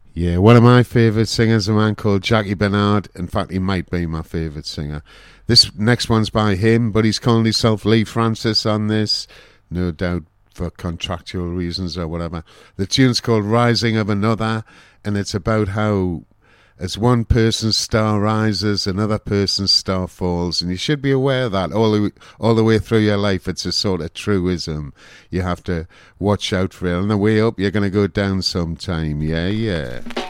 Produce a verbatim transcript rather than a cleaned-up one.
Yeah, one of my favourite singers, a man called Jackie Bernard. In fact, he might be my favourite singer. This next one's by him, but he's calling himself Lee Francis on this, no doubt for contractual reasons or whatever. The tune's called Rising of Another, and it's about how as one person's star rises, another person's star falls, and you should be aware of that all the, all the way through your life. It's a sort of truism. You have to watch out for it. On the way up, you're going to go down sometime. Yeah, yeah.